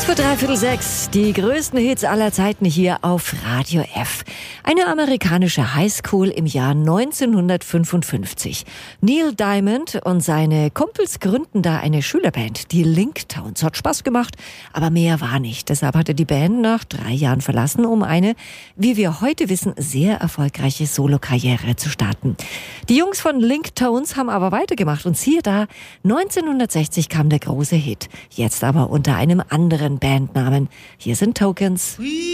Kurz vor 5:45, die größten Hits aller Zeiten hier auf Radio F. Eine amerikanische Highschool im Jahr 1955. Neil Diamond und seine Kumpels gründen da eine Schülerband, die Linktowns. Hat Spaß gemacht, aber mehr war nicht. Deshalb hatte die Band nach 3 Jahren verlassen, um eine, wie wir heute wissen, sehr erfolgreiche Solokarriere zu starten. Die Jungs von Linktowns haben aber weitergemacht und siehe da, 1960 kam der große Hit. Jetzt aber unter einem anderen Bandnamen. Hier sind Tokens.